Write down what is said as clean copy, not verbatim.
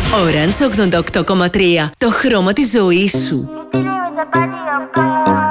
Orange 88,3. Το χρώμα της ζωής σου. You can live with the body of God.